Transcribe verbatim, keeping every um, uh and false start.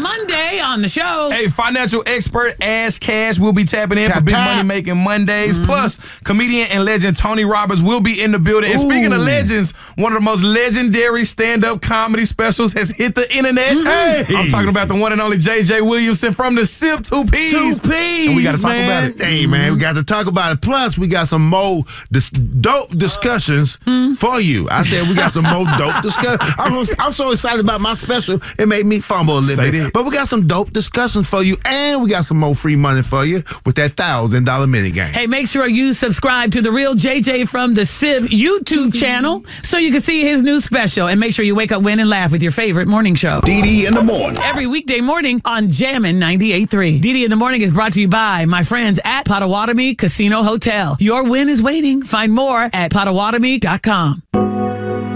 Monday on the show. Hey, financial expert Ash Cash will be tapping in Tap, for Big tap. Money Making Mondays. Mm-hmm. Plus, comedian and legend Tony Roberts will be in the building. And speaking of Ooh. legends, one of the most legendary stand-up comedy specials has hit the internet. Mm-hmm. Hey, I'm talking about the one and only J J Williamson from the S I P Two P's. Two P's. And we got to talk man. about it. Hey, man, we got to talk about it. Plus, we got some more dis- dope discussions for you. I said we got some more dope discussions. I'm, I'm so excited about my special, it made me fumble a little Say bit. that. But we got some dope discussions for you, and we got some more free money for you with that one thousand dollar mini game. Hey, make sure you subscribe to The Real J J from the S I B YouTube channel so you can see his new special. And make sure you wake up, win, and laugh with your favorite morning show. D D in the morning. Every weekday morning on Jammin' ninety-eight point three. D D in the Morning is brought to you by my friends at Potawatomi Casino Hotel. Your win is waiting. Find more at potawatomi dot com.